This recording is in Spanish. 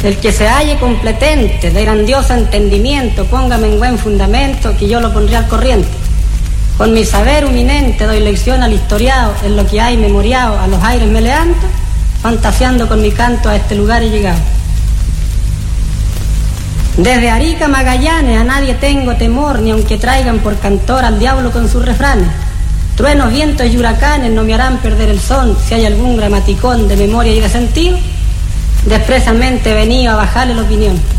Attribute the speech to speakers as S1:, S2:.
S1: El que se halle completente, de grandioso entendimiento, póngame en buen fundamento, que yo lo pondré al corriente. Con mi saber eminente doy lección al historiado, en lo que hay memoriado, a los aires me levanto, fantaseando con mi canto a este lugar he llegado. Desde Arica a Magallanes a nadie tengo temor, ni aunque traigan por cantor al diablo con sus refranes. Truenos, vientos y huracanes no me harán perder el son, si hay algún gramaticón de memoria y de sentido, de expresamente venido a bajarle la opinión.